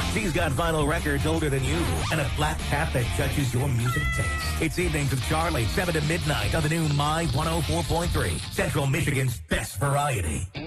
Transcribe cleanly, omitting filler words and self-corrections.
She's got vinyl records older than you and a black cat that judges your music taste. It's Evenings with Charlie, 7 to midnight on the new My 104.3, Central Michigan's best variety.